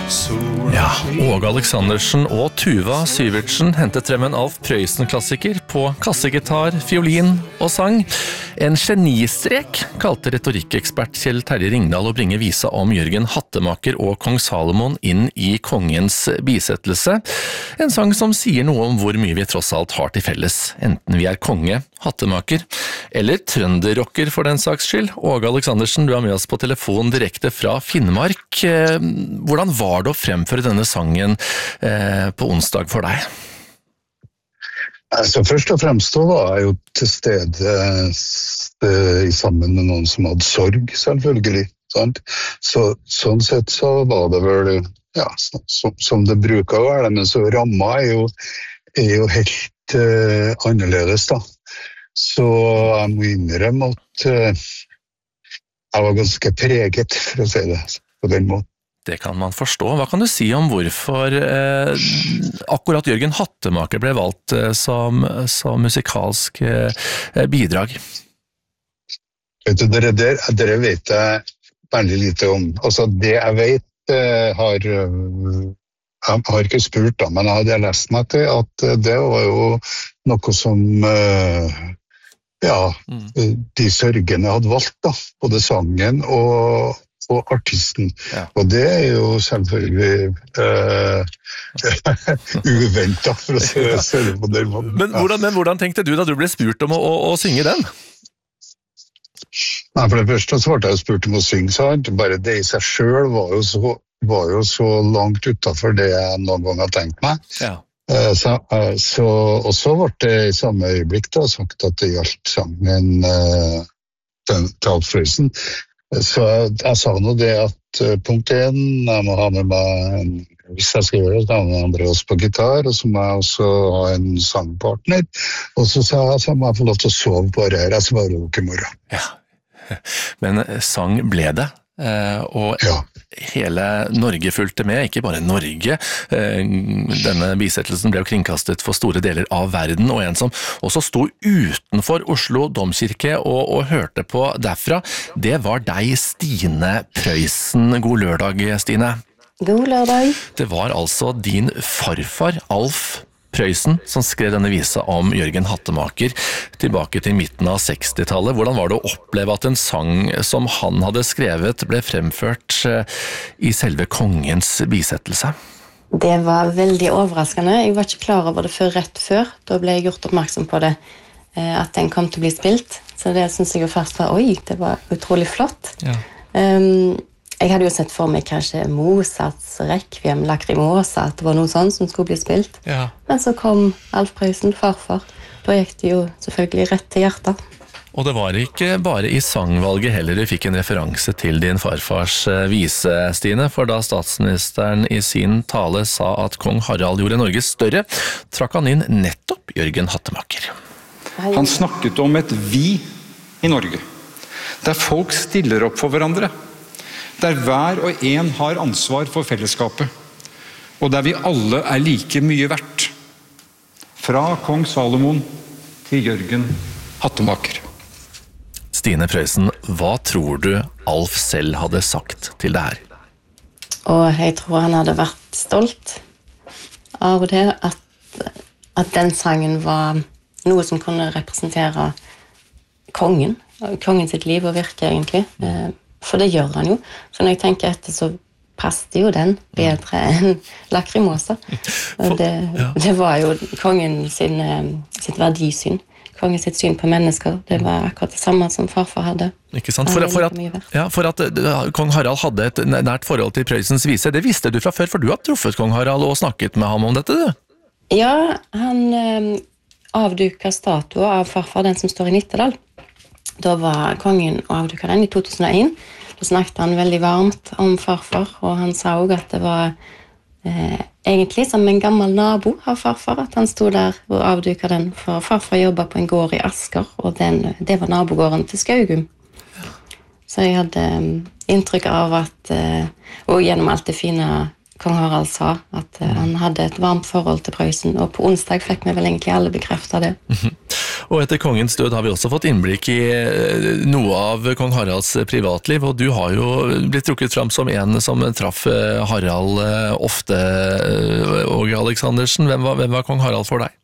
Ja, Åge Aleksandersen og Tuva Syvertsen hentet frem en Alf Prøysen-klassiker på kassegitar, fiolin og sang. En genistrek kalte retorikkekspert Kjell Terje Ringdal å bringe visa om Jørgen Hattemaker og kong Salomon inn i kongens bisettelse. En sang som sier noe om hvor mye vi tross alt har til felles, enten vi er konge, hattemaker, eller trønderrocker for den saks skyld. Åge Aleksandersen, du er med oss på telefon direkte fra Finnmark. Hvordan var det å fremføre denne sangen på onsdag for deg? Altså, først og fremst da var jeg jo til stede sammen med noen som hadde sorg, selvfølgelig. Sant? Så, sånn sett så var det vel ja, som det bruker å være, men så ramma er jo helt annerledes da. Så jeg må innrømme at jeg var ganske preget, for å si det på den måten. Det kan man forstå. Hva kan du si om hvorfor akkurat Jørgen Hattemaker ble valgt som musikalsk bidrag? Vet du, dere vet jeg veldig lite om. Altså, det jeg vet jeg har ikke spurt da, men jeg hadde lest meg til at det var jo noe som de sørgende hadde valgt da, både sangen og artisten. Ja. Og det er jo selvfølgelig uventet, for å se det på den måten. Men hvordan tenkte du da du ble spurt om å synge den? Nei, for det første så ble jeg spurt om å synge, sant? Bare det i seg selv var jo så langt utenfor det jeg noen gang har tenkt meg. Ja. Og så ble det i samme øyeblikk da, sagt at det gjaldt sangen til Alf Prøysen. Så jeg sa nå det at punkt 1, jeg må ha med meg, hvis jeg skal gjøre det, da må jeg ha Andreas på gitar, og så må jeg også ha en sangpartner. Og så sa jeg at jeg må få lov til å sove på det her, jeg svarer jo ikke i morgen. Ja, men sang ble det. Og hele Norge fulgte med, ikke bare Norge. Denne bisettelsen ble jo kringkastet for store deler av verden, og en som også sto utenfor Oslo Domkirke og hørte på derfra, det var deg, Stine Prøysen. God lørdag, Stine. God lørdag. Det var altså din farfar, Alf Prøysen, som skrev denne visa om Jørgen Hattemaker tilbake til midten av 60-tallet. Hvordan var det å oppleve at en sang som han hadde skrevet ble fremført i selve kongens bisettelse? Det var veldig overraskende. Jeg var ikke klar over det før rett før. Da ble jeg gjort oppmerksom på det, at den kom til å bli spilt. Så det synes jeg jo først var, det var utrolig flott. Ja. Jeg hadde jo sett for meg kanskje Mozarts Requiem, Lacrimosa, at det var noe sånt som skulle bli spilt. Ja. Men så kom Alf Prøysen, farfar. Da gikk det jo selvfølgelig rett til hjertet. Og det var ikke bare i sangvalget heller du fikk en referanse til din farfars vise, Stine, for da statsministeren i sin tale sa at kong Harald gjorde Norge større, trakk han inn nettopp Jørgen Hattemaker. Han snakket om et vi i Norge, der folk stiller opp for hverandre, der hver og en har ansvar for fellesskapet, og der vi alle er like mye verdt. Fra kong Salomon til Jørgen Hattemaker. Stine Prøysen, hva tror du Alf selv hadde sagt til det her? Og jeg tror han hadde vært stolt av det, at den sangen var noe som kunne representere kongen sitt liv og virke egentlig. For det gjør han jo. Så når jeg tenker etter, så passet jo den bedre enn Lacrimosa. Det var jo kongen sitt verdisyn. Kongen sitt syn på mennesker. Det var akkurat det samme som farfar hadde. Ikke sant? For at kong Harald hadde et nært forhold til Prøysens vise, det visste du fra før, for du har truffet kong Harald og snakket med ham om dette, du? Ja, han avduket statuen av farfar, den som står i Nittedal. Da var kongen og avduket den i 2001. Da snakket han veldig varmt om farfar, og han sa også at det var egentlig som en gammel nabo av farfar, at han stod der og avduket den, for farfar jobbet på en gård i Asker, og det var nabogården til Skaugum. Så jeg hadde inntrykk av at, og gjennom alt det fine kong Harald sa, at han hadde et varmt forhold til Prøysen, og på onsdag fikk vi vel egentlig alle bekreftet det. Og etter kongens død har vi også fått innblikk i noe av kong Haralds privatliv, og du har jo blitt trukket fram som en som traff Harald ofte. Åge Aleksandersen, hvem var kong Harald for deg?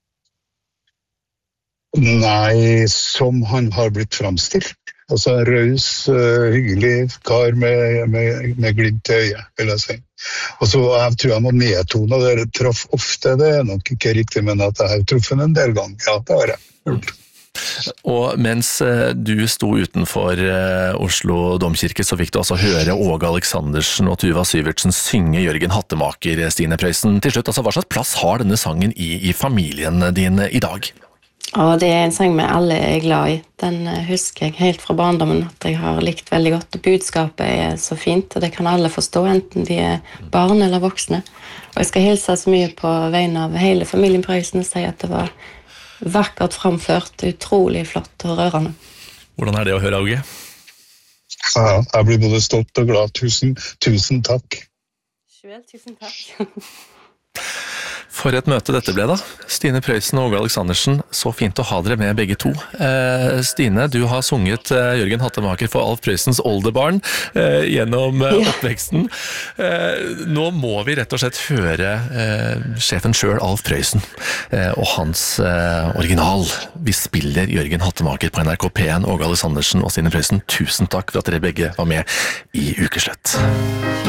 Nei, som han har blitt framstilt. Altså en raus, hyggelig kar med glimt i øyet, vil jeg si. Og så jeg tror jeg må nedtone, dere traff ofte, det er nok ikke riktig, men at jeg har truffet en del ganger. Ja, det har jeg. Og mens du sto utenfor Oslo domkirke, så fikk du altså høre Åge Aleksandersen og Tuva Syvertsen synge Jørgen Hattemaker, Stine Prøysen. Til slutt, altså, hva slags plass har denne sangen i familien din i dag? Og det er en sang vi alle er glad i. Den husker jeg helt fra barndommen at jeg har likt veldig godt. Budskapet er så fint, og det kan alle forstå, enten de er barn eller voksne. Og jeg skal hilse så mye på vegne av hele familien Prøysen og si at det var vakkert framført, utrolig flott og rørende. Hvordan er det å høre, Åge? Ja, jeg blir både stolt og glad. Tusen takk. Tusen takk. For et møte dette ble da. Stine Prøysen og Åge Aleksandersen, så fint å ha dere med begge to. Stine, du har sunget Jørgen Hattemaker for Alf Prøysens oldebarn gjennom oppveksten. Nå må vi rett og slett høre sjefen selv, Alf Prøysen, og hans original. Vi spiller Jørgen Hattemaker på NRK P1. Åge Aleksandersen og Stine Prøysen, tusen takk for at dere begge var med i Ukeslutt.